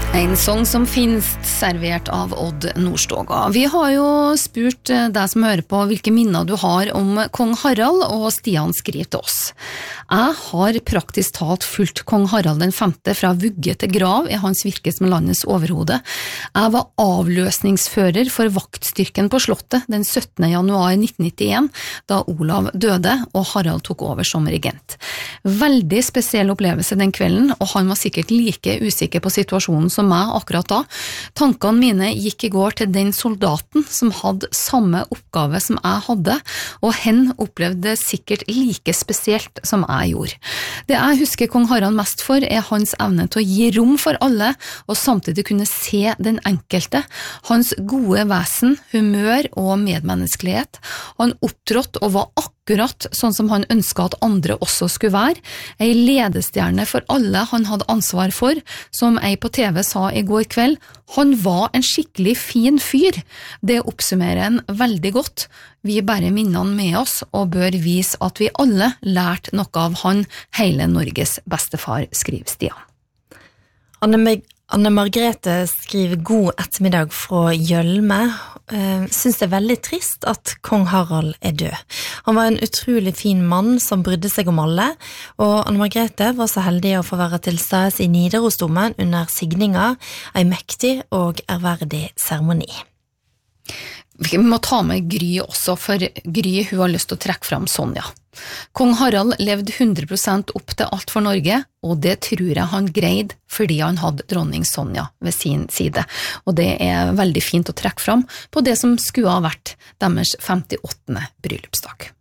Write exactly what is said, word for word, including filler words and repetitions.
En sång som finnes servert av Odd Nordstoga. Vi har jo spurt deg som hører på hvilke minner du har om kong Harald, og Stian skriver til oss. Jeg har praktisk talt fulgt kong Harald den femte fra vugge til grav i hans virke som landets overhode. Jeg var avløsningsfører for vaktstyrken på slottet den syttende januar nitten nittien, da Olav døde og Harald tok over som regent. Veldig spesiell opplevelse den kvelden, og han var sikkert like usikker på situasjonen som meg akkurat da. Tankene mine gikk i går til den soldaten som hadde samme oppgave som jeg hadde, og hen opplevde det sikkert like spesielt som jeg gjorde. Det jeg husker kong Harald mest for er hans evne til å gi rom for alle, og samtidig kunne se den enkelte. Hans gode vesen, humør og medmenneskelighet. Han opptrådte og var akkurat sånn som han ønsket at andre også skulle være. Ei ledestjerne for alle han hadde ansvar for, som ei på T V sa i går kveld. Han var en skikkelig fin fyr. Det oppsummerer en veldig godt. Vi bærer minnene med oss og bør vise at vi alle lærte noe av han, hele Norges bestefar, skriver Stian. Anne, Anne Margrethe skriver god ettermiddag fra Gjølme. Uh, synes det er veldig trist at kong Harald er død. Han var en utrolig fin mann som brydde seg om alle, og Anne Margrethe var så heldig å få være til stede i Nidarosdomen under signinga, en mektig og ærverdig seremoni. Vi må ta med Gry også, for Gry hun har lyst til å trekke fram Sonja. Kong Harald levde hundre prosent opp til alt for Norge, og det tror jeg han greide fordi han hadde dronning Sonja ved sin side. Og det er veldig fint å trekke fram på det som skulle ha vært deres femtiåttende bryllupsdag.